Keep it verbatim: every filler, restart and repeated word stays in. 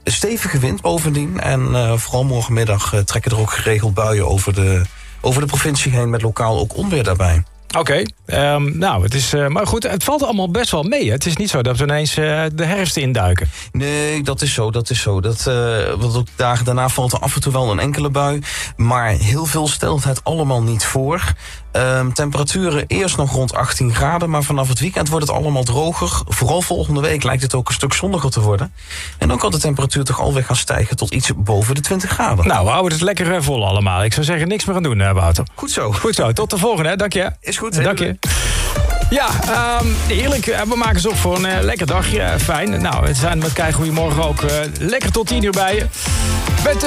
stevige wind bovendien. En uh, vooral morgenmiddag uh, trekken er ook geregeld buien over de, over de provincie heen... met lokaal ook onweer daarbij. Oké, okay. um, nou, het is, uh, maar goed, het valt allemaal best wel mee. Hè? Het is niet zo dat we ineens uh, de herfst induiken. Nee, dat is zo, dat is zo. Dat, uh, want ook dagen daarna valt er af en toe wel een enkele bui. Maar heel veel stelt het allemaal niet voor. Um, temperaturen eerst nog rond achttien graden... maar vanaf het weekend wordt het allemaal droger. Vooral volgende week lijkt het ook een stuk zonniger te worden. En dan kan de temperatuur toch alweer gaan stijgen... tot iets boven de twintig graden. Nou, we houden het lekker vol allemaal. Ik zou zeggen, niks meer aan doen, Wouter. Goed zo. Goed zo, tot de volgende, hè. Dank je. Is goed. Dank je. Ja, um, heerlijk. We maken ze op voor een uh, lekker dagje. Fijn. Nou, we zijn met Kei Goeiemorgen ook uh, lekker tot tien uur bij je. Met, uh,